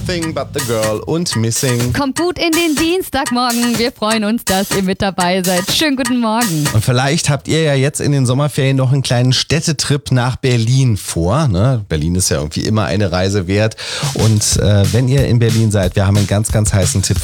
Everything But the Girl und Missing. Kommt gut in den Dienstagmorgen. Wir freuen uns, dass ihr mit dabei seid. Schönen guten Morgen. Und vielleicht habt ihr ja jetzt in den Sommerferien noch einen kleinen Städtetrip nach Berlin vor. Ne? Berlin ist ja irgendwie immer eine Reise wert. Und wenn ihr in Berlin seid, wir haben einen ganz, ganz heißen Tipp